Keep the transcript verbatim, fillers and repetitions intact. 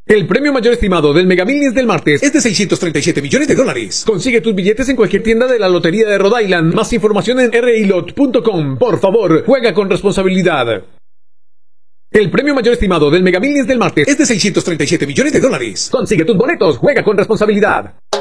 El premio mayor estimado del Mega Millions del martes es de seiscientos treinta y siete millones de dólares. Consigue tus billetes en cualquier tienda de la Lotería de Rhode Island. Más información en r i lot punto com. Por favor, juega con responsabilidad. El premio mayor estimado del Mega Millions del martes es de seiscientos treinta y siete millones de dólares. Consigue tus boletos, juega con responsabilidad.